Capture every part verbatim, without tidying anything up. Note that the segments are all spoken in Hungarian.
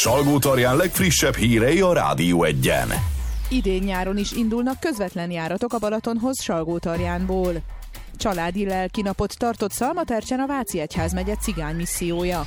Salgótarján legfrissebb hírei a Rádió Egyen. Idén-nyáron is indulnak közvetlen járatok a Balatonhoz Salgótarjánból. Családi lelkinapot tartott Szalmatercsen a Váci Egyházmegye cigánymissziója.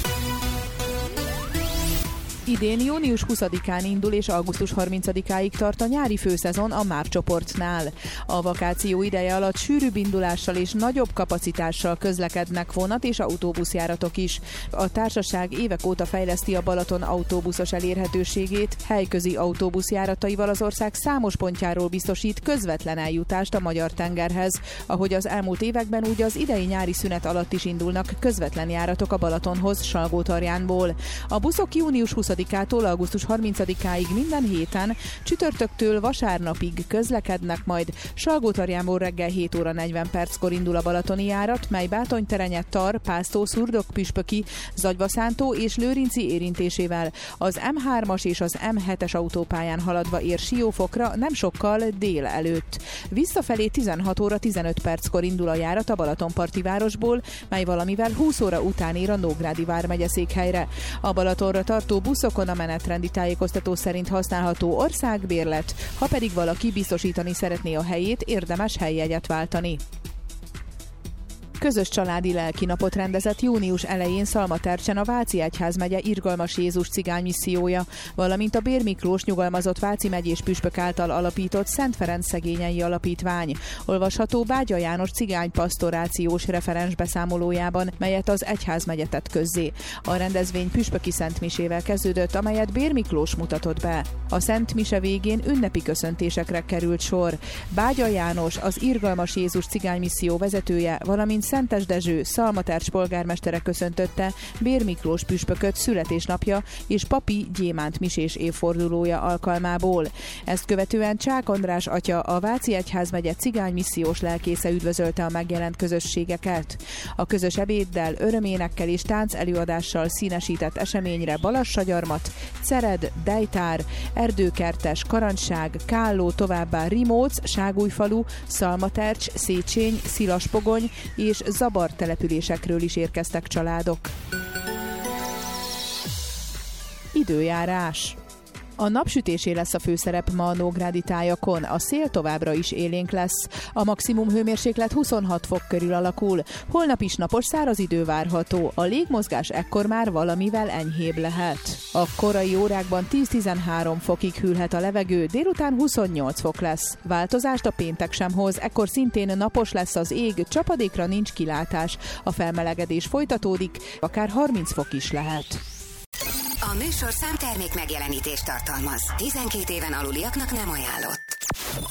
Idén június huszadikán indul és augusztus harmincadikáig tart a nyári főszezon a MÁV csoportnál. A vakáció ideje alatt sűrűbb indulással és nagyobb kapacitással közlekednek vonat és autóbuszjáratok is. A társaság évek óta fejleszti a Balaton autóbuszos elérhetőségét, helyközi autóbuszjárataival az ország számos pontjáról biztosít közvetlen eljutást a magyar tengerhez. Ahogy az elmúlt években, úgy az idei nyári szünet alatt is indulnak közvetlen járatok a Balatonhoz Salgótarjánból. A buszok június huszadikától augusztus harmincadikáig minden héten, csütörtöktől vasárnapig közlekednek, majd Salgótarjánból reggel hét óra negyven perckor indul a balatoni járat, mely Bátonyterenye, Tar, Pásztó, Szurdok, Püspöki, Zagyvaszántó és Lőrinci érintésével az em hármas és az em hetes autópályán haladva ér Siófokra nem sokkal dél előtt. Visszafelé tizenhat óra tizenöt perckor indul a járat a Balatonparti városból, mely valamivel húsz óra után ér a Nógrádi vármegye székhelyre. A Balatonra tartó buszokon a menetrendi tájékoztató szerint használható országbérlet, ha pedig valaki biztosítani szeretné a helyét, érdemes helyjegyet váltani. Közös családi lelkinapot rendezett június elején Szalmatercsen a Váci Egyházmegye Irgalmas Jézus cigánymissziója, valamint a Bér Miklós nyugalmazott Váci megyés püspök által alapított Szent Ferenc Szegényei Alapítvány. Olvasható Bágya János cigány pastorációs referens beszámolójában, melyet az egyházmegye tett közzé. A rendezvény püspöki szentmisével kezdődött, amelyet Bér Miklós mutatott be. A Szent Mise végén ünnepi köszöntésekre került sor. Bágya János, az Irgalmas Jézus cigánymisszió vezetője, valamint Szentes Dezső, Szalmatercs polgármestere köszöntötte Bér Miklós püspököt születésnapja és papi Gyémánt misés évfordulója alkalmából. Ezt követően Csák András atya, a Váci Egyházmegye cigánymissziós lelkésze üdvözölte a megjelent közösségeket. A közös ebéddel, öröménekkel és tánc előadással színesített eseményre Balassagyarmat, Cered, Dejtár, Erdőkertes, Karancság, Kálló, továbbá Rimóc, Ságújfalu, Szalmatercs, Szécsény, Szilaspogony és Zabar településekről is érkeztek családok. Időjárás. A napsütésé lesz a főszerep ma a nógrádi tájakon, a szél továbbra is élénk lesz. A maximum hőmérséklet huszonhat fok körül alakul. Holnap is napos száraz idő várható, a légmozgás ekkor már valamivel enyhébb lehet. A korai órákban tíz-tizenhárom fokig hűlhet a levegő, délután huszonnyolc fok lesz. Változást a péntek sem hoz, ekkor szintén napos lesz az ég, csapadékra nincs kilátás. A felmelegedés folytatódik, akár harminc fok is lehet. A műsorszám termék megjelenítést tartalmaz. tizenkét éven aluliaknak nem ajánlott.